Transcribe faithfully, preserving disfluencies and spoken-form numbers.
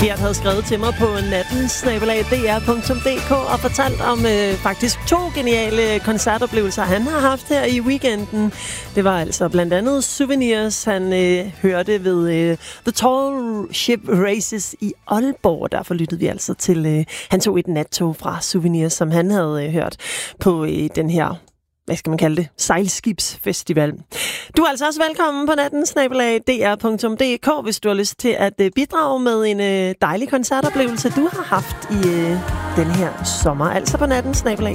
Gert havde skrevet til mig på natten snabel-a d r punktum d k og fortalt om øh, faktisk to geniale koncertoplevelser, han har haft her i weekenden. Det var altså blandt andet Souvenirs, han øh, hørte ved øh, The Tall Ship Races i Aalborg. Derfor lyttede vi altså til, øh, han tog et nattog fra Souvenirs, som han havde øh, hørt på øh, den her, hvad skal man kalde det, sejlskibsfestival. Du er altså også velkommen på natten snabel-a d r punktum d k, hvis du har lyst til at bidrage med en dejlig koncertoplevelse, du har haft i øh, den her sommer. Altså på natten snabel-a